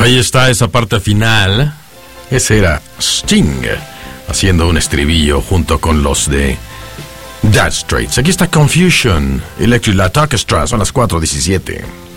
Ahí está esa parte final. Ese era Sting haciendo un estribillo junto con los de Dire Straits. Aquí está Confusion, Electric Light Orchestra, son las 4:17.